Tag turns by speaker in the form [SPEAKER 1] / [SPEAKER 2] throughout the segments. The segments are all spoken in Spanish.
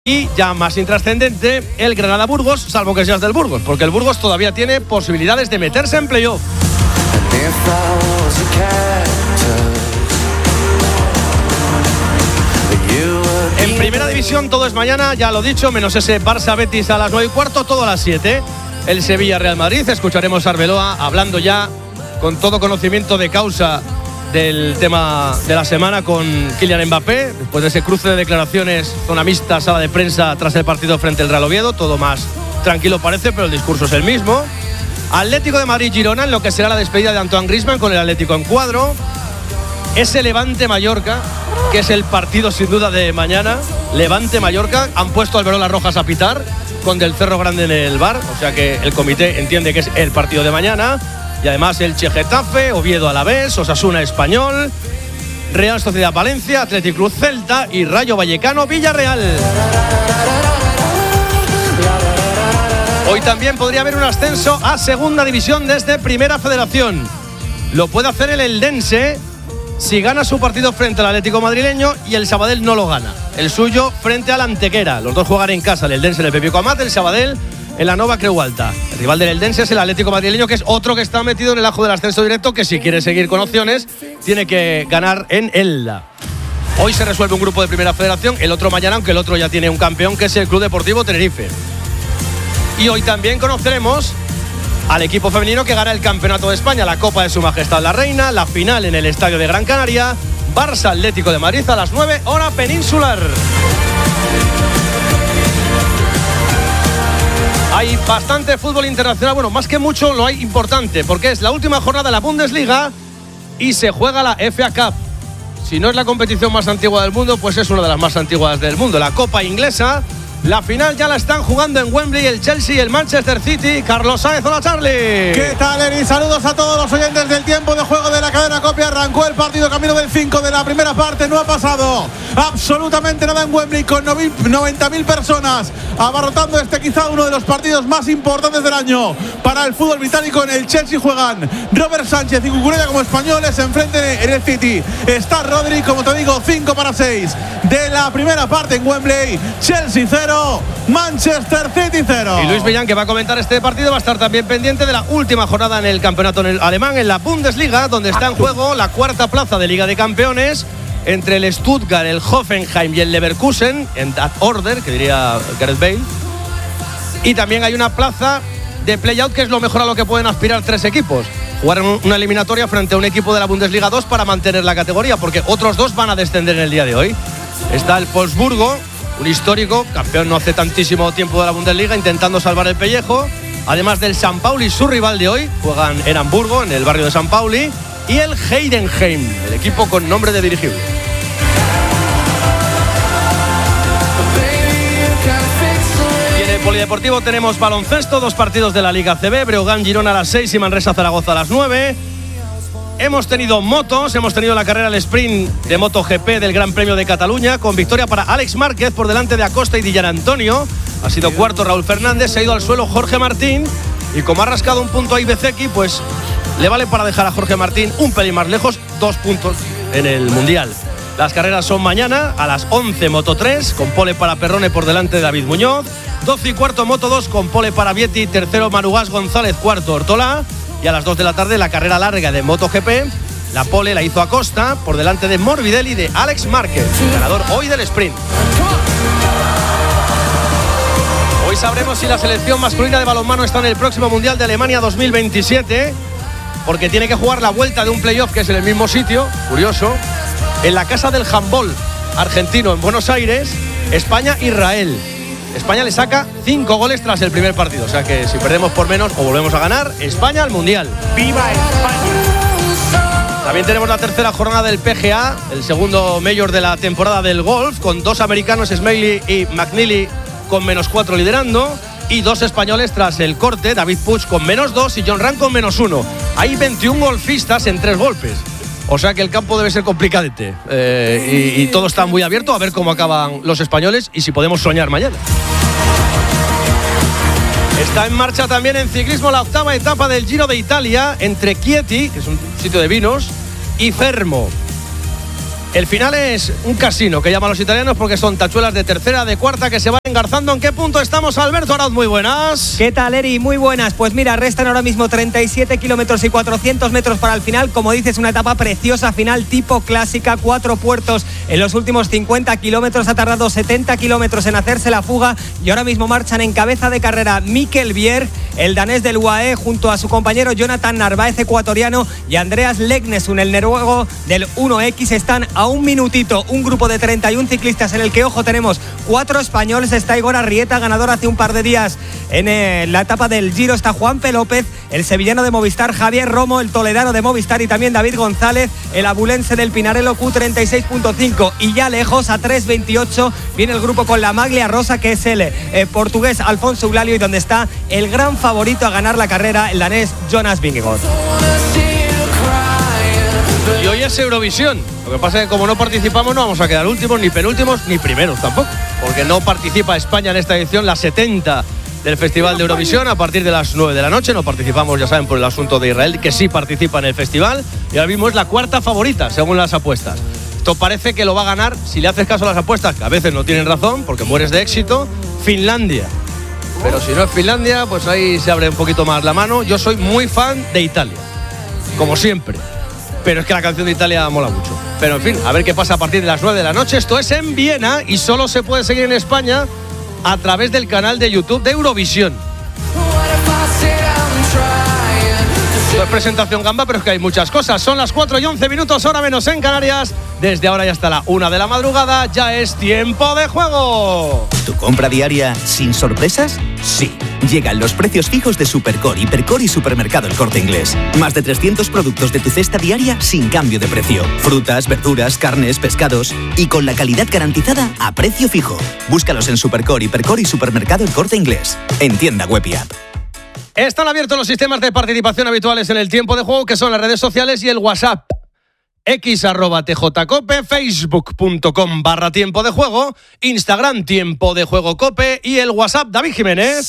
[SPEAKER 1] Y ya más intrascendente, el Granada-Burgos, salvo que seas del Burgos, porque el Burgos todavía tiene posibilidades de meterse en playoff. En primera división todo es mañana, ya lo dicho, menos ese Barça-Betis a las 9:15, todo a las 7. El Sevilla-Real Madrid, escucharemos a Arbeloa hablando ya con todo conocimiento de causa del tema de la semana con Kylian Mbappé, después de ese cruce de declaraciones, zona mixta, sala de prensa tras el partido frente al Real Oviedo. Todo más tranquilo parece, pero el discurso es el mismo. Atlético de Madrid-Girona, en lo que será la despedida de Antoine Griezmann con el Atlético en cuadro. Ese Levante-Mallorca, que es el partido sin duda de mañana. Levante-Mallorca, han puesto al Alberola Rojas a pitar con Del Cerro Grande en el bar, o sea que el comité entiende que es el partido de mañana. Y además el Che-Getafe, Oviedo Alavés, Osasuna Español, Real Sociedad Valencia, Athletic Club Celta y Rayo Vallecano Villarreal. Hoy también podría haber un ascenso a segunda división desde Primera Federación. Lo puede hacer el Eldense si gana su partido frente al Atlético madrileño y el Sabadell no lo gana. El suyo frente al Antequera. Los dos juegan en casa, el Eldense en el Pepico Amat, el Sabadell en la Nova Creu Alta. El rival del Eldense es el Atlético madrileño, que es otro que está metido en el ajo del ascenso directo, que si quiere seguir con opciones tiene que ganar en Elda. Hoy se resuelve un grupo de Primera Federación, el otro mañana, aunque el otro ya tiene un campeón, que es el Club Deportivo Tenerife. Y hoy también conoceremos al equipo femenino que gana el Campeonato de España, la Copa de Su Majestad la Reina, la final en el Estadio de Gran Canaria, Barça Atlético de Madrid a las 9, hora peninsular. Hay bastante fútbol internacional, bueno, más que mucho lo hay importante, porque es la última jornada de la Bundesliga y se juega la FA Cup. Si no es la competición más antigua del mundo, pues es una de las más antiguas del mundo. La Copa Inglesa, la final ya la están jugando en Wembley el Chelsea y el Manchester City. Carlos Sáenz, hola Charlie.
[SPEAKER 2] ¿Qué tal, Eri? Saludos a todos los oyentes del tiempo de juego de la cadena COPE. Arrancó el partido camino del 5 de la primera parte. No ha pasado absolutamente nada en Wembley, con 90.000 personas abarrotando quizá uno de los partidos más importantes del año para el fútbol británico. En el Chelsea juegan Robert Sánchez y Cucurella como españoles. Enfrente en el City está Rodri, como te digo, 5-6 de la primera parte en Wembley. Chelsea 0, Manchester City 0.
[SPEAKER 1] Y Luis Millán, que va a comentar este partido, va a estar también pendiente de la última jornada en el campeonato alemán, en la Bundesliga, donde está en juego la cuarta plaza de Liga de Campeones entre el Stuttgart, el Hoffenheim y el Leverkusen, en that order, que diría Gareth Bale. Y también hay una plaza de play-out, que es lo mejor a lo que pueden aspirar tres equipos: jugar una eliminatoria frente a un equipo de la Bundesliga 2 para mantener la categoría, porque otros dos van a descender en el día de hoy. Está el Wolfsburgo, un histórico, campeón no hace tantísimo tiempo de la Bundesliga, intentando salvar el pellejo. Además del San Pauli, su rival de hoy, juegan en Hamburgo, en el barrio de San Pauli. Y el Heidenheim, el equipo con nombre de dirigible. Y en el polideportivo tenemos baloncesto, dos partidos de la Liga CB, Breogán-Girona a las 6 y Manresa-Zaragoza a las 9. Hemos tenido motos, hemos tenido la carrera al sprint de MotoGP del Gran Premio de Cataluña, con victoria para Alex Márquez por delante de Acosta y Dillan Antonio. Ha sido cuarto Raúl Fernández, se ha ido al suelo Jorge Martín, y como ha rascado un punto ahí Bezeki, pues le vale para dejar a Jorge Martín un pelín más lejos, 2 puntos en el Mundial. Las carreras son mañana a las 11 Moto 3, con pole para Perrone por delante de David Muñoz. 12:15 Moto 2, con pole para Vietti, tercero Marugás González, cuarto Ortolá. Y a las 2 de la tarde la carrera larga de MotoGP. La pole la hizo Acosta por delante de Morbidelli y de Alex Márquez, ganador hoy del sprint. Hoy sabremos si la selección masculina de balonmano está en el próximo Mundial de Alemania 2027, porque tiene que jugar la vuelta de un playoff que es en el mismo sitio, curioso, en la casa del handball argentino en Buenos Aires, España-Israel. España le saca 5 goles tras el primer partido, o sea que si perdemos por menos o volvemos a ganar, España al Mundial. ¡Viva España! También tenemos la tercera jornada del PGA, el segundo mayor de la temporada del golf, con 2 americanos, Smiley y McNeely, con -4 liderando, y 2 españoles tras el corte, David Puig con -2 y John Ram con -1. Hay 21 golfistas en 3 golpes. O sea que el campo debe ser complicadete. Y todo está muy abierto, a ver cómo acaban los españoles y si podemos soñar mañana. Está en marcha también en ciclismo la octava etapa del Giro de Italia entre Chieti, que es un sitio de vinos, y Fermo. El final es un casino que llaman los italianos porque son tachuelas de tercera, de cuarta que se van engarzando. ¿En qué punto estamos, Alberto Arauz? Muy buenas.
[SPEAKER 3] ¿Qué tal, Eri? Muy buenas. Pues mira, restan ahora mismo 37 kilómetros y 400 metros para el final. Como dices, una etapa preciosa final tipo clásica. 4 puertos en los últimos 50 kilómetros. Ha tardado 70 kilómetros en hacerse la fuga y ahora mismo marchan en cabeza de carrera Mikkel Bjerg, el danés del UAE, junto a su compañero Jonathan Narváez, ecuatoriano, y Andreas Legnesund, el noruego del 1X. Están a un minutito, un grupo de 31 ciclistas en el que, ojo, tenemos 4 españoles. Está Igor Arrieta, ganador hace un par de días en la etapa del Giro. Está Juanpe López, el sevillano de Movistar, Javier Romo, el toledano de Movistar, y también David González, el abulense del Pinarello, Q36.5. Y ya lejos, a 3.28, viene el grupo con la maglia rosa, que es el portugués Alfonso Eulálio, y donde está el gran favorito a ganar la carrera, el danés Jonas Vingegaard.
[SPEAKER 1] Y hoy es Eurovisión. Lo que pasa es que como no participamos no vamos a quedar últimos, ni penúltimos, ni primeros tampoco. Porque no participa España en esta edición, la 70 del Festival de Eurovisión, a partir de las 9 de la noche. No participamos, ya saben, por el asunto de Israel, que sí participa en el festival. Y ahora mismo es la cuarta favorita, según las apuestas. Esto parece que lo va a ganar, si le haces caso a las apuestas, que a veces no tienen razón, porque mueres de éxito, Finlandia. Pero si no es Finlandia, pues ahí se abre un poquito más la mano. Yo soy muy fan de Italia, como siempre. Pero es que la canción de Italia mola mucho. Pero en fin, a ver qué pasa a partir de las 9 de la noche. Esto es en Viena y solo se puede seguir en España a través del canal de YouTube de Eurovisión. Esto es presentación gamba, pero es que hay muchas cosas. Son las 4:11, hora menos en Canarias. Desde ahora y hasta la 1 de la madrugada ya es tiempo de juego.
[SPEAKER 4] ¿Tu compra diaria sin sorpresas? Sí. Llegan los precios fijos de Supercore, Hipercore y Supermercado El Corte Inglés. Más de 300 productos de tu cesta diaria sin cambio de precio. Frutas, verduras, carnes, pescados. Y con la calidad garantizada a precio fijo. Búscalos en Supercore, Hipercore y Supermercado El Corte Inglés. En tienda web y app.
[SPEAKER 1] Están abiertos los sistemas de participación habituales en el tiempo de juego, que son las redes sociales y el WhatsApp. X@TJCope, Facebook.com/tiempo de juego, Instagram tiempo de juego cope y el WhatsApp David Jiménez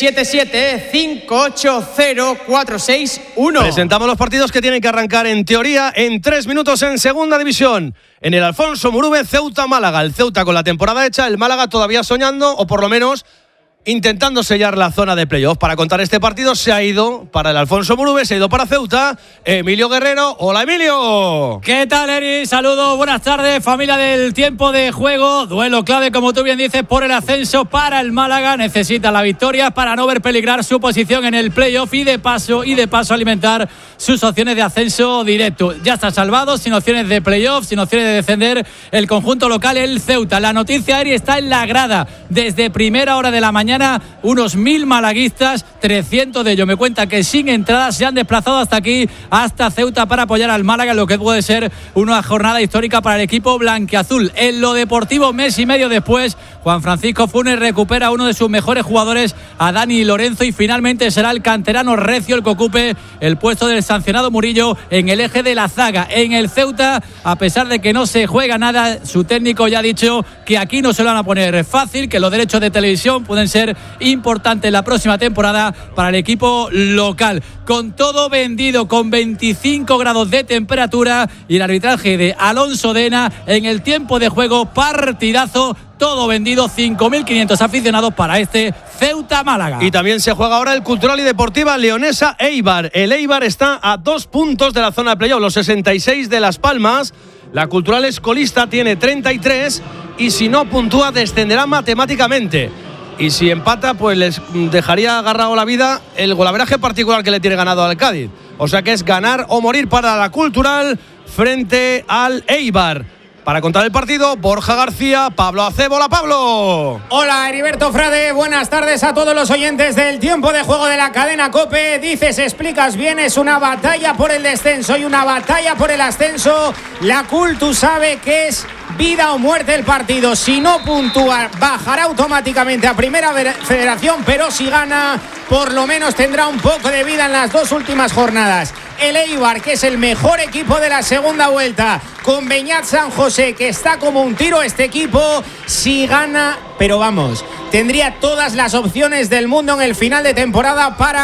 [SPEAKER 3] 677-580-461.
[SPEAKER 1] Presentamos los partidos que tienen que arrancar en teoría en 3 minutos en segunda división. En el Alfonso Murube, Ceuta-Málaga. El Ceuta con la temporada hecha, el Málaga todavía soñando, o por lo menos intentando sellar la zona de playoff. Para contar este partido se ha ido para el Alfonso Murube, se ha ido para Ceuta Emilio Guerrero. Hola, Emilio.
[SPEAKER 5] ¿Qué tal, Eri? Saludos, buenas tardes, familia del tiempo de juego. Duelo clave, como tú bien dices, por el ascenso para el Málaga. Necesita la victoria para no ver peligrar su posición en el playoff y de paso alimentar sus opciones de ascenso directo. Ya está salvado, sin opciones de playoff, sin opciones de descender el conjunto local, el Ceuta. La noticia, Eri, está en la grada. Desde primera hora de la mañana, unos 1000 malaguistas, 300 de ellos me cuenta que sin entradas se han desplazado hasta aquí, hasta Ceuta, para apoyar al Málaga en lo que puede ser una jornada histórica para el equipo blanquiazul. En lo deportivo, mes y medio después, Juan Francisco Funes recupera a uno de sus mejores jugadores, a Dani Lorenzo, y finalmente será el canterano Recio el que ocupe el puesto del sancionado Murillo en el eje de la zaga. En el Ceuta, a pesar de que no se juega nada, su técnico ya ha dicho que aquí no se lo van a poner fácil, que los derechos de televisión pueden ser importantes la próxima temporada para el equipo local. Con todo vendido, con 25 grados de temperatura y el arbitraje de Alonso Dena en el tiempo de juego, partidazo. Todo vendido, 5.500 aficionados para este Ceuta-Málaga.
[SPEAKER 1] Y también se juega ahora el Cultural y Deportiva Leonesa Eibar. El Eibar está a 2 puntos de la zona de playoff, los 66 de Las Palmas. La Cultural es colista, tiene 33 y si no puntúa descenderá matemáticamente. Y si empata, pues les dejaría agarrado la vida el golaveraje particular que le tiene ganado al Cádiz. O sea que es ganar o morir para la Cultural frente al Eibar. Para contar el partido, Borja García, Pablo Acebo. Hola, Pablo.
[SPEAKER 6] Hola, Heriberto Frade. Buenas tardes a todos los oyentes del tiempo de juego de la cadena COPE. Dices, explicas bien, es una batalla por el descenso y una batalla por el ascenso. La Cultu sabe que es vida o muerte el partido. Si no puntúa, bajará automáticamente a Primera Federación, pero si gana, por lo menos tendrá un poco de vida en las 2 últimas jornadas. El Eibar, que es el mejor equipo de la segunda vuelta, con Beñat San José, que está como un tiro este equipo, si gana, pero vamos, tendría todas las opciones del mundo en el final de temporada para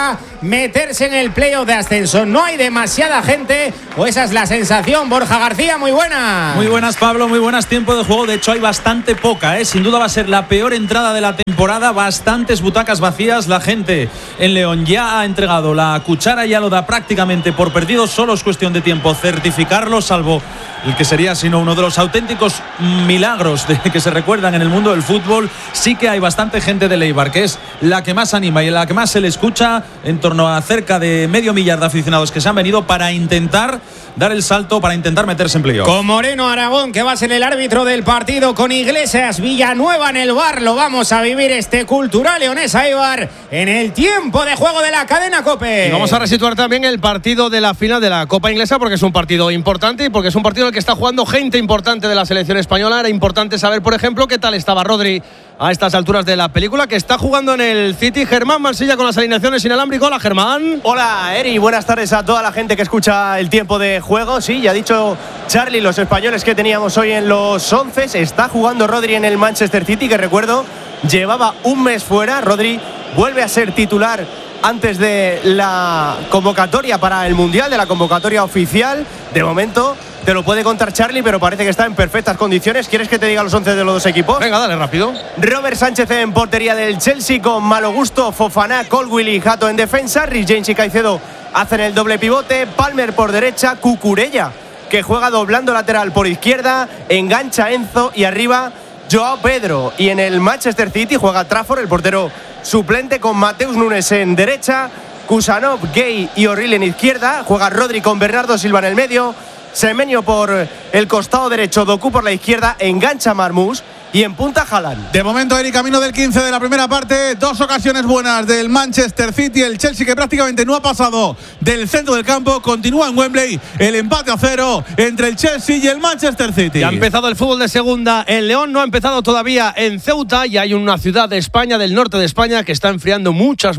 [SPEAKER 6] meterse en el playoff de ascenso. No hay demasiada gente, o esa es la sensación. Borja García, muy buena.
[SPEAKER 7] Muy buenas, Pablo, muy buenas. Tiempo de juego, de hecho hay bastante poca, Sin duda va a ser la peor entrada de la temporada. Bastantes butacas vacías. La gente en León ya ha entregado la cuchara, ya lo da prácticamente por perdido. Solo es cuestión de tiempo certificarlo, salvo el que sería sino uno de los auténticos milagros de que se recuerdan en el mundo del fútbol. Sí que hay bastante gente de Eibar, que es la que más anima y la que más se le escucha, en torno a cerca de medio millar de aficionados que se han venido para intentar dar el salto, para intentar meterse en playoff.
[SPEAKER 6] Con Moreno Aragón, que va a ser el árbitro del partido, con Iglesias Villanueva en el bar, lo vamos a vivir este Cultural Leonesa Eibar en el tiempo de juego de la cadena COPE.
[SPEAKER 1] Y vamos a resituar también el partido de la final de la Copa Inglesa, porque es un partido importante y porque es un partido en el que está jugando gente importante de la selección española. Era importante saber, por ejemplo, qué tal estaba Rodri a estas alturas de la película, que está jugando en el City. Germán Mansilla con las alineaciones inalámbricas. Hola, Germán.
[SPEAKER 8] Hola, Eri. Buenas tardes a toda la gente que escucha el tiempo de juego. Sí, ya ha dicho Charlie, los españoles que teníamos hoy en los 11. Está jugando Rodri en el Manchester City, que recuerdo, llevaba un mes fuera. Rodri vuelve a ser titular antes de la convocatoria para el Mundial, de la convocatoria oficial. De momento te lo puede contar Charlie, pero parece que está en perfectas condiciones. ¿Quieres que te diga los 11 de los dos equipos?
[SPEAKER 1] Venga, dale rápido.
[SPEAKER 8] Robert Sánchez en portería del Chelsea, con Malo Gusto, Fofana, Colwill y Hato en defensa. Rhys James y Caicedo hacen el doble pivote. Palmer por derecha, Cucurella, que juega doblando lateral por izquierda. Engancha Enzo y arriba Joao Pedro. Y en el Manchester City juega Trafford, el portero suplente, con Mateus Nunes en derecha, Kusanov, Gay y O'Reilly en izquierda. Juega Rodri con Bernardo Silva en el medio, Semenyo por el costado derecho, Doku por la izquierda, engancha Marmús y en punta Haaland.
[SPEAKER 2] De momento, Eric, camino del 15 de la primera parte. Dos ocasiones buenas del Manchester City. El Chelsea, que prácticamente no ha pasado del centro del campo, continúa en Wembley. El empate a 0 entre el Chelsea y el Manchester City.
[SPEAKER 1] Ya ha empezado el fútbol de segunda en León, no ha empezado todavía en Ceuta, y hay una ciudad de España, del norte de España, que está enfriando muchas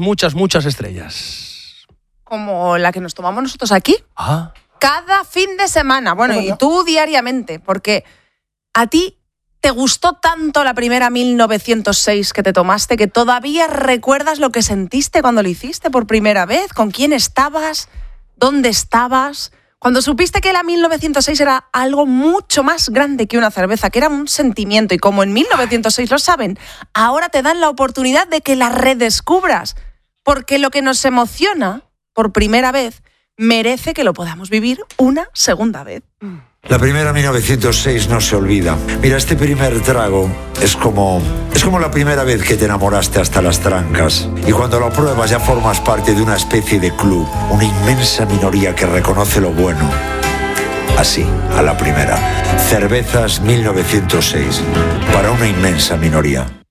[SPEAKER 1] estrellas.
[SPEAKER 9] Como la que nos tomamos nosotros aquí. Cada fin de semana. Bueno, y tú diariamente, porque a ti te gustó tanto la primera 1906 que te tomaste, que todavía recuerdas lo que sentiste cuando lo hiciste por primera vez, con quién estabas, dónde estabas, cuando supiste que la 1906 era algo mucho más grande que una cerveza, que era un sentimiento. Y como en 1906 lo saben, ahora te dan la oportunidad de que la redescubras, porque lo que nos emociona por primera vez merece que lo podamos vivir una segunda vez.
[SPEAKER 10] La primera 1906 no se olvida. Mira, este primer trago es como la primera vez que te enamoraste hasta las trancas. Y cuando lo pruebas ya formas parte de una especie de club, una inmensa minoría que reconoce lo bueno. Así, a la primera. Cervezas 1906, para una inmensa minoría.